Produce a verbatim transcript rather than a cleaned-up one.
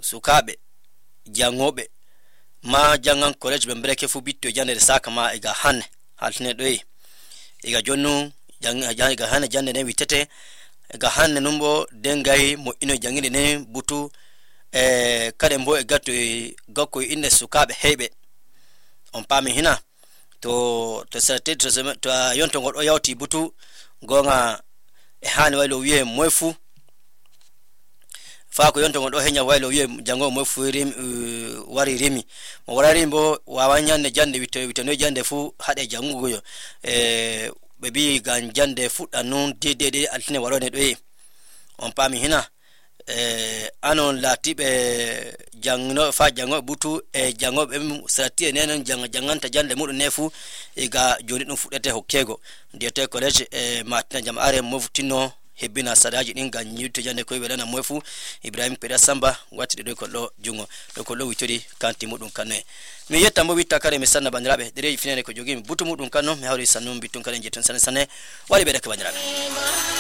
sukabe jangobe ma jangan college be breke fu bitto jande saka ma iga hanne haltine doyi iga jonnu jang iga hanne jande ne witete iga hanne numbo dengai mo ino janginde ne butu e kade mbo e gatto gakko inde sukabe hebe on pami hina to to sate to yonto godo yawti butu gonga e hani waylo wiye moyfu fa ko yonto godo henya waylo wiye jango moyfu rim uh, wari rimi mo wari mbo wawanyande jande wito wito jande fu hade jangugo yo e be bi gan jande fudda non dedede altine warone do on pami hina eh anon latibe jangno fa jango butu e jango be sati nenen jang janganta jande mudu nefu e ga joni dum fudete hokkego diete college e matina jamaare moftino hebina sadaji din ga nyuto jande ko welana mofu Ibrahim Peda Samba wati do ko lo jungo do ko lo witori kanti mudum kanne mi yetta mo witta kare mi sanna bandirabe dere finene ko jogi butu mudum kanno mi hawri sannum bitun kare jetun sané sané wali be de ko bandirabe